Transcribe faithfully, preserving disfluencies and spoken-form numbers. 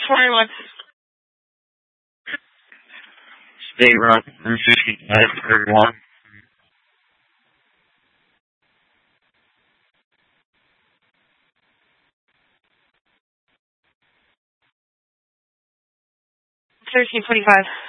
twenty-one. State Rock, three fifty-five, thirty-one. thirteen twenty-five.